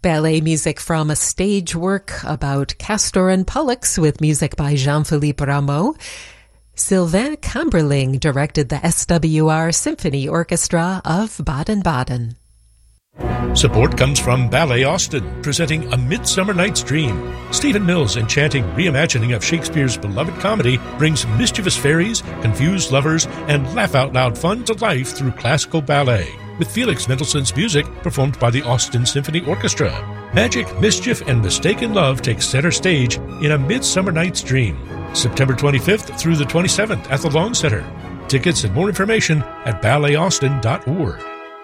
Ballet music from a stage work about Castor and Pollux with music by Jean-Philippe Rameau. Sylvain Camberling directed the SWR Symphony Orchestra of Baden-Baden. Support comes from Ballet Austin, presenting A Midsummer Night's Dream. Stephen Mills' enchanting reimagining of Shakespeare's beloved comedy brings mischievous fairies, confused lovers, and laugh-out-loud fun to life through classical ballet, with Felix Mendelssohn's music performed by the Austin Symphony Orchestra. Magic, mischief, and mistaken love take center stage in A Midsummer Night's Dream, September 25th through the 27th at the Lawn Center. Tickets and more information at ballet.austin.org.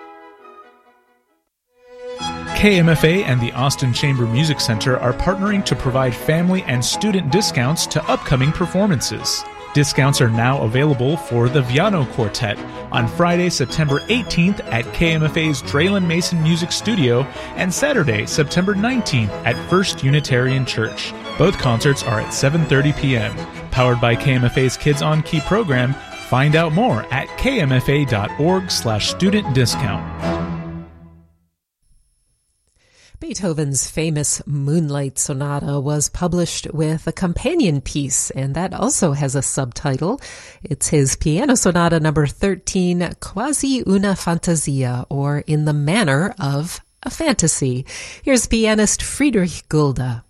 KMFA and the Austin Chamber Music Center are partnering to provide family and student discounts to upcoming performances. Discounts are now available for the Viano Quartet on Friday, September 18th at KMFA's Draylen Mason Music Studio and Saturday, September 19th at First Unitarian Church. Both concerts are at 7:30 p.m. Powered by KMFA's Kids on Key program. Find out more at kmfa.org/student discount. Beethoven's famous Moonlight Sonata was published with a companion piece, and that also has a subtitle. It's his Piano Sonata number 13, Quasi una Fantasia, or In the Manner of a Fantasy. Here's pianist Friedrich Gulda.